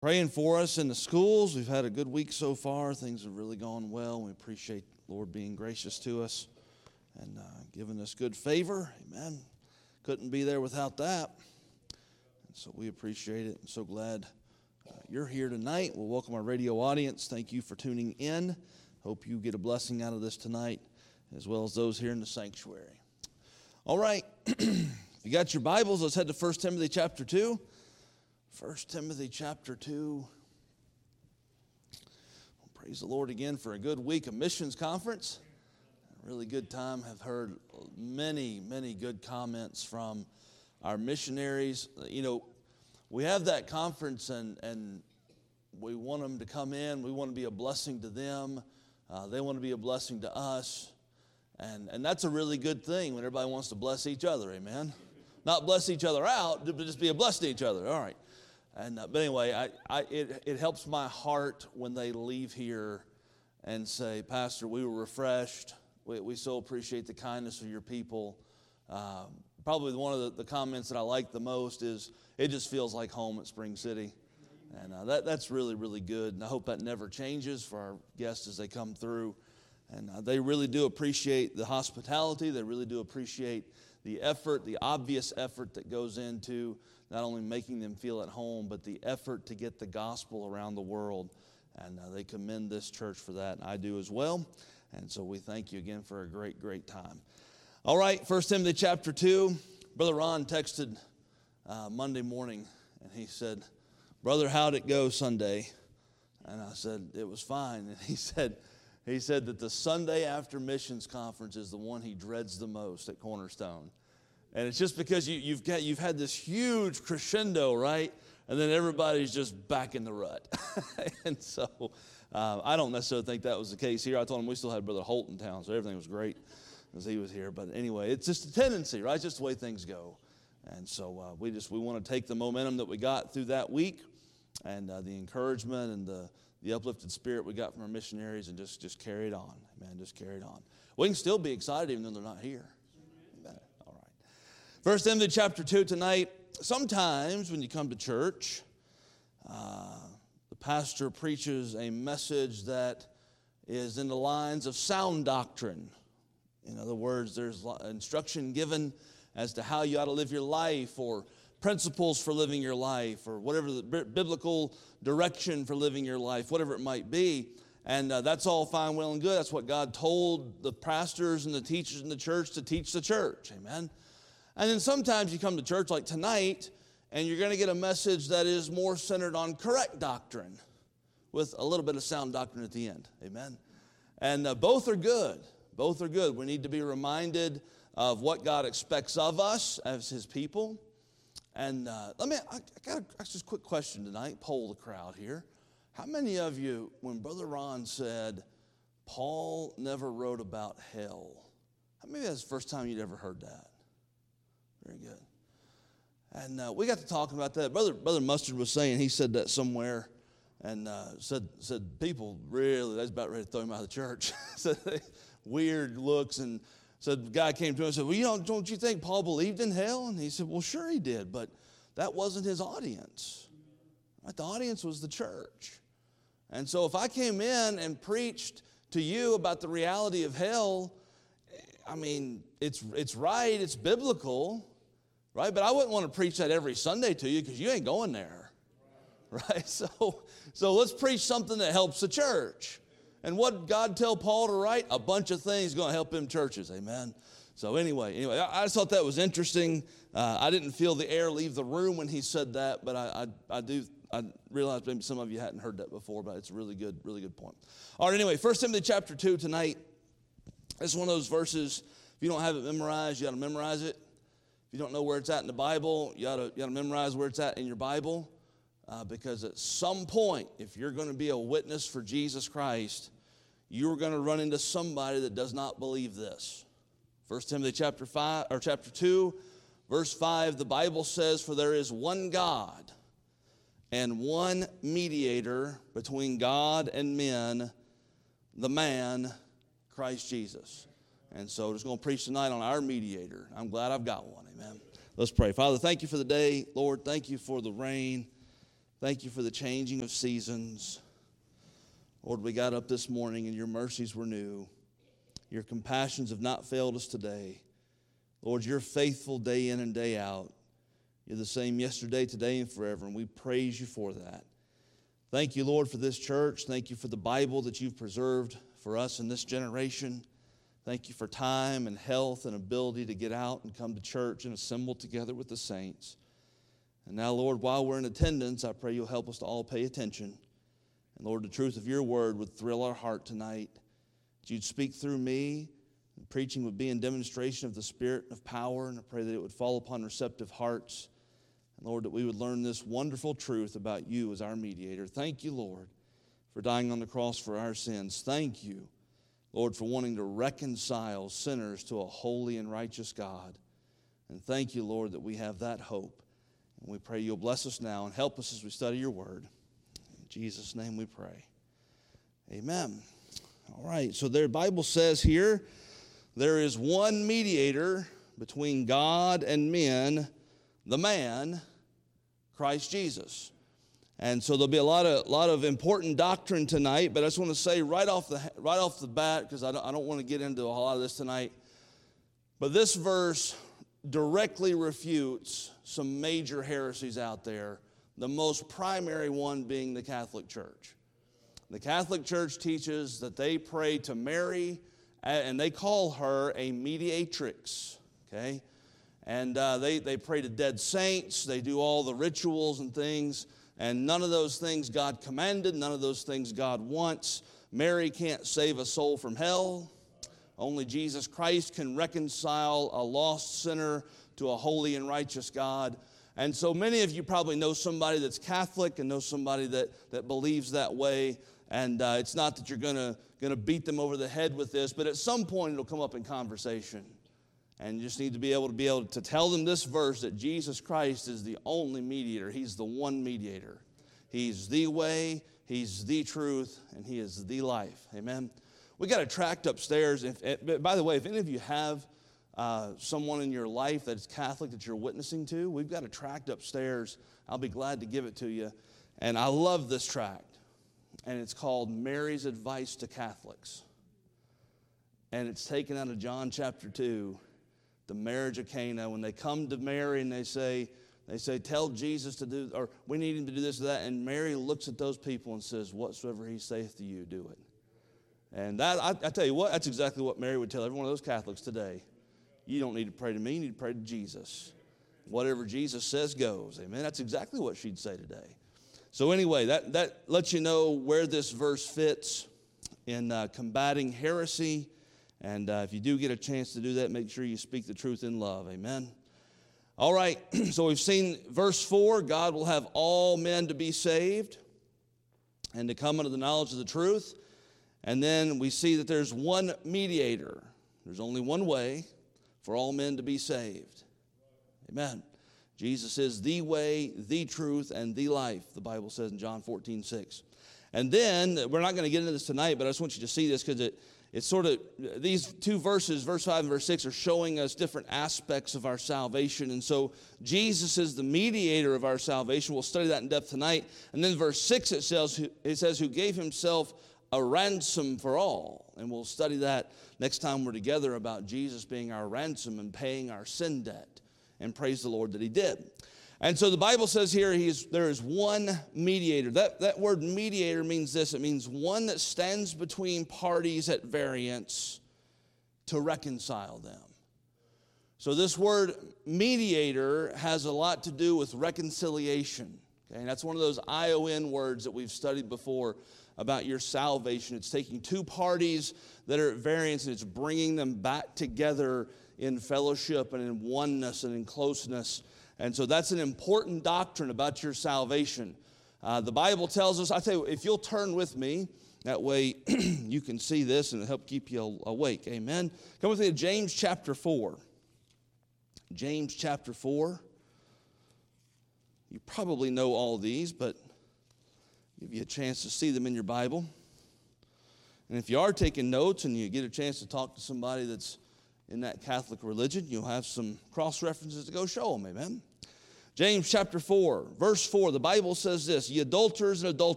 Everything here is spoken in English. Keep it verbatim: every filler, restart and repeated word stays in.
praying for us in the schools. We've had a good week so far. Things have really gone well. We appreciate the Lord being gracious to us and uh, giving us good favor. Amen. Couldn't be there without that. And so we appreciate it. I'm so glad uh, you're here tonight. We'll welcome our radio audience. Thank you for tuning in. Hope you get a blessing out of this tonight, as well as those here in the sanctuary. All right. If you got your Bibles, let's head to First Timothy chapter two. First Timothy chapter two. Well, praise the Lord again for a good week of missions conference. A really good time. Have heard many, many good comments from our missionaries. You know, we have that conference and, and we want them to come in. We want to be a blessing to them. Uh, they want to be a blessing to us. And, and that's a really good thing when everybody wants to bless each other. Amen. Not bless each other out, but just be a blessing to each other. All right. And uh, but anyway, I, I it it helps my heart when they leave here and say, Pastor, we were refreshed. We we so appreciate the kindness of your people. Uh, probably one of the, the comments that I like the most is, it just feels like home at Spring City. And uh, that that's really, really good. And I hope that never changes for our guests as they come through. And uh, they really do appreciate the hospitality. They really do appreciate the effort, the obvious effort that goes into not only making them feel at home, but the effort to get the gospel around the world. And uh, they commend this church for that, and I do as well. And so we thank you again for a great, great time. All right, First Timothy chapter two. Brother Ron texted uh, Monday morning, and he said, Brother, how'd it go Sunday? And I said, it was fine. And he said, he said that the Sunday after missions conference is the one he dreads the most at Cornerstone. And it's just because you, you've got you've had this huge crescendo, right? And then everybody's just back in the rut. And so uh, I don't necessarily think that was the case here. I told him we still had Brother Holt in town, so everything was great as he was here. But anyway, it's just a tendency, right? It's just the way things go. And so uh, we just we want to take the momentum that we got through that week and uh, the encouragement and the, the uplifted spirit we got from our missionaries and just, just carry it on. Man, just carry it on. We can still be excited even though they're not here. First Timothy chapter two tonight. Sometimes when you come to church, uh, the pastor preaches a message that is in the lines of sound doctrine. In other words, there's instruction given as to how you ought to live your life, or principles for living your life, or whatever the biblical direction for living your life, whatever it might be. And uh, that's all fine, well, and good. That's what God told the pastors and the teachers in the church to teach the church. Amen. And then sometimes you come to church like tonight, and you're going to get a message that is more centered on correct doctrine with a little bit of sound doctrine at the end. Amen. And uh, both are good. Both are good. We need to be reminded of what God expects of us as His people. And uh, let me, I, I got to ask this quick question tonight, poll the crowd here. How many of you, when Brother Ron said, Paul never wrote about hell, how many of you that's the first time you'd ever heard that? Very good. And uh, we got to talking about that. Brother Brother Mustard was saying, he said that somewhere, and uh, said said people really, they was about ready to throw him out of the church. Said weird looks, and said the guy came to him and said, well, you know, don't you think Paul believed in hell? And he said, well, sure he did, but that wasn't his audience. Right? The audience was the church. And so if I came in and preached to you about the reality of hell, I mean, it's it's right, it's biblical, right? But I wouldn't want to preach that every Sunday to you because you ain't going there, right? So, so let's preach something that helps the church. And what did God tell Paul to write? A bunch of things going to help him churches, amen? So anyway, anyway, I, I just thought that was interesting. Uh, I didn't feel the air leave the room when he said that, but I, I, I do. I realize maybe some of you hadn't heard that before, but it's a really good, really good point. All right, anyway, First Timothy chapter two tonight. It's one of those verses, if you don't have it memorized, you got to memorize it. If you don't know where it's at in the Bible, you got to you got to memorize where it's at in your Bible. Uh, because at some point, if you're going to be a witness for Jesus Christ, you're going to run into somebody that does not believe this. First Timothy chapter five or chapter two, verse five, the Bible says, "For there is one God and one mediator between God and men, the man Christ Jesus." And so I'm just going to preach tonight on our mediator. I'm glad I've got one. Amen. Let's pray. Father, thank you for the day. Lord, thank you for the rain. Thank you for the changing of seasons. Lord, we got up this morning and your mercies were new. Your compassions have not failed us today. Lord, you're faithful day in and day out. You're the same yesterday, today, and forever, and we praise you for that. Thank you, Lord, for this church. Thank you for the Bible that you've preserved for us in this generation. Thank you for time and health and ability to get out and come to church and assemble together with the saints. And now, Lord, while we're in attendance, I pray you'll help us to all pay attention. And Lord, the truth of your word would thrill our heart tonight. That you'd speak through me. And preaching would be in demonstration of the Spirit of power. And I pray that it would fall upon receptive hearts. And Lord, that we would learn this wonderful truth about you as our mediator. Thank you, Lord, for dying on the cross for our sins. Thank you, Lord, for wanting to reconcile sinners to a holy and righteous God. And thank you, Lord, that we have that hope. And we pray you'll bless us now and help us as we study your word. In Jesus' name we pray. Amen. All right, so the Bible says here, there is one mediator between God and men, the man, Christ Jesus. And so there'll be a lot of lot of important doctrine tonight, but I just want to say right off the right off the bat, because I don't, I don't want to get into a lot of this tonight, but this verse directly refutes some major heresies out there, the most primary one being the Catholic Church. The Catholic Church teaches that they pray to Mary, and they call her a mediatrix, okay? And uh, they, they pray to dead saints, they do all the rituals and things, and none of those things God commanded, none of those things God wants. Mary can't save a soul from hell. Only Jesus Christ can reconcile a lost sinner to a holy and righteous God. And so many of you probably know somebody that's Catholic and know somebody that, that believes that way. And uh, it's not that you're going to going to beat them over the head with this, but at some point it'll come up in conversation. And you just need to be able to be able to tell them this verse, that Jesus Christ is the only mediator. He's the one mediator. He's the way, he's the truth, and he is the life. Amen. We got a tract upstairs. If, if, by the way, if any of you have uh, someone in your life that's Catholic that you're witnessing to, we've got a tract upstairs. I'll be glad to give it to you. And I love this tract. And it's called Mary's Advice to Catholics. And it's taken out of John chapter two. The marriage of Cana, when they come to Mary and they say, they say, tell Jesus to do, or we need him to do this or that. And Mary looks at those people and says, whatsoever he saith to you, do it. And that, I, I tell you what, that's exactly what Mary would tell every one of those Catholics today. You don't need to pray to me, you need to pray to Jesus. Whatever Jesus says goes. Amen. That's exactly what she'd say today. So anyway, that, that lets you know where this verse fits in uh, combating heresy. And uh, if you do get a chance to do that, make sure you speak the truth in love. Amen. All right, so we've seen verse four, God will have all men to be saved and to come unto the knowledge of the truth. And then we see that there's one mediator. There's only one way for all men to be saved. Amen. Jesus is the way, the truth, and the life, the Bible says in John fourteen six. And then, we're not going to get into this tonight, but I just want you to see this because it It's sort of, these two verses, verse five and verse six, are showing us different aspects of our salvation. And so Jesus is the mediator of our salvation. We'll study that in depth tonight. And then verse six, it says, it says, who gave himself a ransom for all. And we'll study that next time we're together about Jesus being our ransom and paying our sin debt. And praise the Lord that he did. And so the Bible says here, he's, there is one mediator. That, that word mediator means this. It means one that stands between parties at variance to reconcile them. So this word mediator has a lot to do with reconciliation. Okay? And that's one of those I O N words that we've studied before about your salvation. It's taking two parties that are at variance and it's bringing them back together in fellowship and in oneness and in closeness. And so that's an important doctrine about your salvation. Uh, the Bible tells us, I tell you, if you'll turn with me, that way you can see this and it'll help keep you awake. Amen. Come with me to James chapter four. James chapter four. You probably know all these, but I'll give you a chance to see them in your Bible. And if you are taking notes and you get a chance to talk to somebody that's in that Catholic religion, you'll have some cross-references to go show them. Amen. James chapter four, verse four, the Bible says this, ye adulterers and adulteresses,